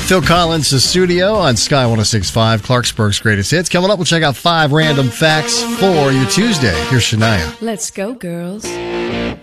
Phil Collins' The Studio on Sky 106.5, Clarksburg's greatest hits. Coming up, we'll check out 5 random facts for your Tuesday. Here's Shania. Let's go, girls.